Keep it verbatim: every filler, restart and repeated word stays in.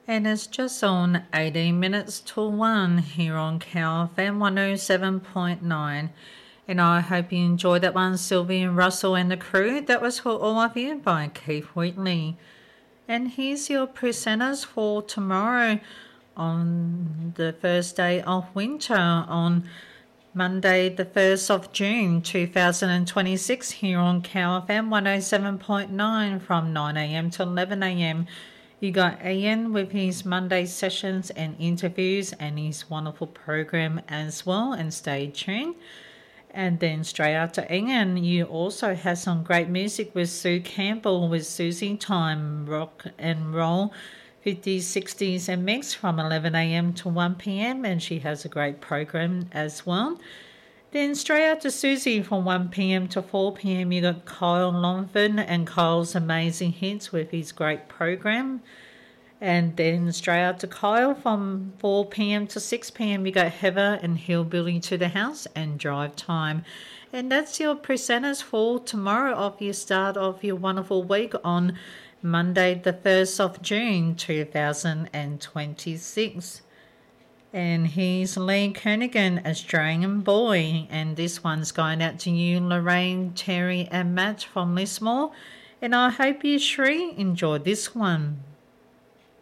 And it's just on eighteen minutes to one here on Cow F M one oh seven point nine. And I hope you enjoyed that one, Sylvie and Russell and the crew. That was for all of you by Keith Wheatley. And here's your presenters for tomorrow on the first day of winter on Monday the first of June two thousand twenty-six here on Cow F M one oh seven point nine from nine a m to eleven a m. You got Ian with his Monday sessions and interviews and his wonderful program as well, and stay tuned. And then straight after Ian, you also have some great music with Sue Campbell with Susie Time, rock and roll, fifties, sixties and mix from eleven a m to one p m, and she has a great program as well. Then straight after Susie from one p m to four p m, you got Kyle Longford and Kyle's Amazing Hits with his great program. And then straight after Kyle from four p m to six p m, you got Heather and Hillbilly to the House and Drive Time. And that's your presenters for tomorrow of your start of your wonderful week on Monday the first of June two thousand twenty-six. And he's Lee Kernaghan, Australian Boy. And this one's going out to you, Lorraine, Terry and Matt from Lismore. And I hope you, Shri, enjoyed this one.